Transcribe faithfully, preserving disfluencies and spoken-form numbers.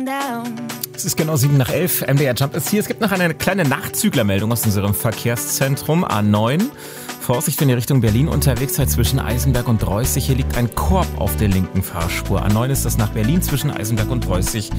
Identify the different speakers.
Speaker 1: Es ist genau sieben nach elf. M D R Jump ist hier. Es gibt noch eine kleine Nachzüglermeldung aus unserem Verkehrszentrum A neun. Vorsicht, wenn ihr Richtung Berlin unterwegs seid, zwischen Eisenberg und Reußig. Hier liegt ein Korb auf der linken Fahrspur. A neun ist das nach Berlin zwischen Eisenberg und Reußig.